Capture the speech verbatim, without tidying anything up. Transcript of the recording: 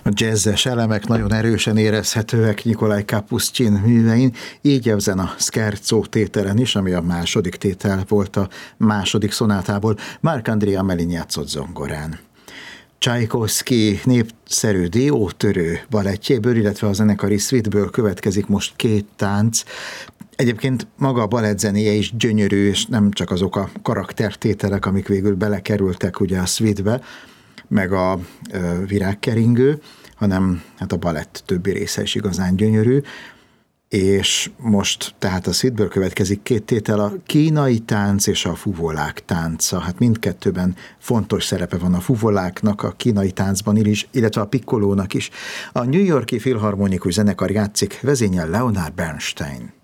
A jazzes elemek nagyon erősen érezhetőek Nikolaj Kapusztyin művein, így ezen a Scherzo tételen is, ami a második tétel volt a második szonátából, Marc-André Amelin játszott zongorán. Csajkovszky népszerű diótörő balettjéből, illetve a zenekari szvitből következik most két tánc. Egyébként maga a balettzenéje is gyönyörű, és nem csak azok a karaktertételek, amik végül belekerültek ugye a szvitbe, meg a ö, virágkeringő, hanem hát a balett többi része is igazán gyönyörű, és most tehát a szvitből következik két tétel, a kínai tánc és a fuvolák tánca. Hát mindkettőben fontos szerepe van a fuvoláknak, a kínai táncban is, illetve a pikkolónak is. A New York-i Filharmonikus Zenekar játszik, vezényel Leonard Bernstein.